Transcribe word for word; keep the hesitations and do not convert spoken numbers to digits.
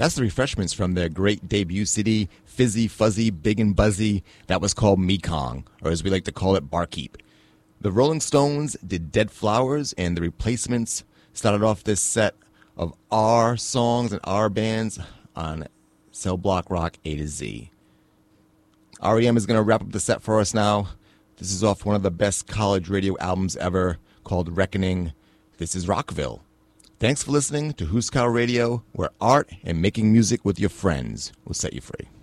That's the Refreshments from their great debut C D, Fizzy, Fuzzy, Big and Buzzy. That was called Mekong, or as we like to call it, Barkeep. The Rolling Stones did Dead Flowers, and the Replacements started off this set of our songs and our bands on Cell Block Rock A to Z. R E M is going to wrap up the set for us now. This is off one of the best college radio albums ever, called Reckoning. This is Rockville. Thanks for listening to Huskow Radio, where art and making music with your friends will set you free.